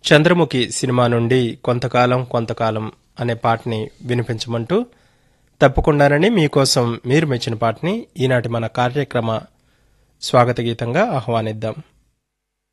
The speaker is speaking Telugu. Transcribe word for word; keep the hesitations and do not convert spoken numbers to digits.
చంద్రముఖి సినిమా నుండి కొంతకాలం కొంతకాలం అనే పాటని వినిపించమంటూ తప్పకుండానని మీకోసం మీరు మెచ్చిన పాటని ఈనాటి మన కార్యక్రమ స్వాగత గీతంగా ఆహ్వానిద్దాం.